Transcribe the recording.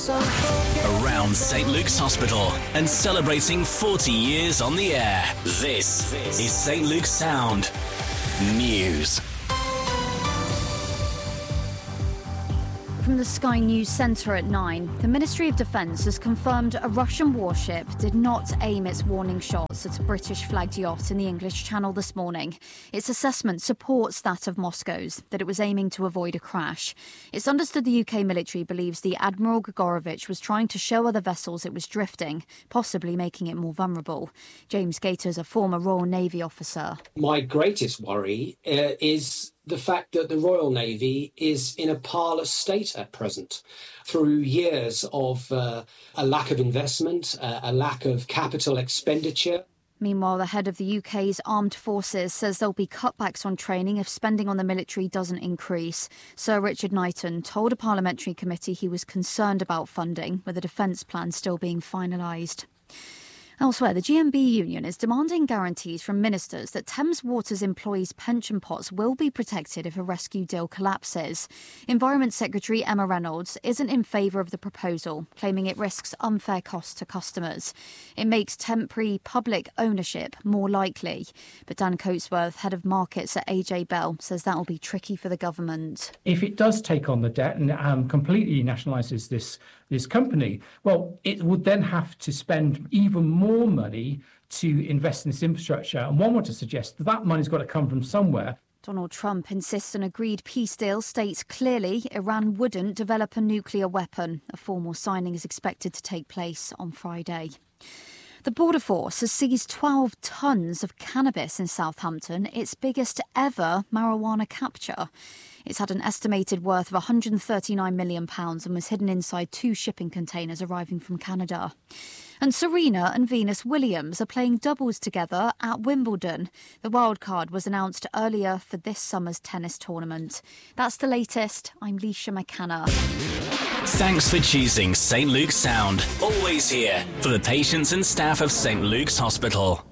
Around St Luke's Hospital and celebrating 40 years on the air. This is St Luke's Sound News. From the Sky News Centre at 9, the Ministry of Defence has confirmed a Russian warship did not aim its warning shots at a British-flagged yacht in the English Channel this morning. Its assessment supports that of Moscow's, that it was aiming to avoid a crash. It's understood the UK military believes the Admiral Grigorovich was trying to show other vessels it was drifting, possibly making it more vulnerable. James Gator is a former Royal Navy officer. My greatest worry is the fact that the Royal Navy is in a parlous state at present. Through years of a lack of investment, a lack of capital expenditure. Meanwhile, the head of the UK's armed forces says there'll be cutbacks on training if spending on the military doesn't increase. Sir Richard Knighton told a parliamentary committee he was concerned about funding, with the defence plan still being finalised. Elsewhere, the GMB union is demanding guarantees from ministers that Thames Water's employees' pension pots will be protected if a rescue deal collapses. Environment Secretary Emma Reynolds isn't in favour of the proposal, claiming it risks unfair costs to customers. It makes temporary public ownership more likely. But Dan Coatsworth, head of markets at AJ Bell, says that will be tricky for the government. If it does take on the debt and completely nationalises this company, well, it would then have to spend even more money to invest in this infrastructure. And one would to suggest that money's got to come from somewhere. Donald Trump insists an agreed peace deal states clearly Iran wouldn't develop a nuclear weapon. A formal signing is expected to take place on Friday. The Border Force has seized 12 tonnes of cannabis in Southampton, its biggest ever marijuana capture. It's had an estimated worth of £139 million and was hidden inside 2 shipping containers arriving from Canada. And Serena and Venus Williams are playing doubles together at Wimbledon. The wildcard was announced earlier for this summer's tennis tournament. That's the latest. I'm Leisha McCanna. Thanks for choosing St Luke's Sound. Always here for the patients and staff of St Luke's Hospital.